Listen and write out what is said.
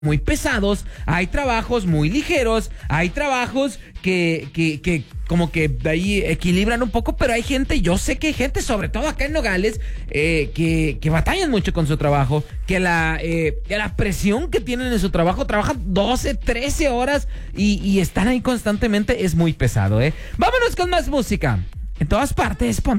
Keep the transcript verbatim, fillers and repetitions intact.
muy pesados, hay trabajos muy ligeros, hay trabajos que, que, que como que ahí equilibran un poco, pero hay gente, yo sé que hay gente, sobre todo acá en Nogales, eh, que, que batallan mucho con su trabajo, que la, eh, que la presión que tienen en su trabajo, trabajan doce, trece horas y, y están ahí constantemente, es muy pesado, ¿eh? Vámonos con más música. En todas partes, ponte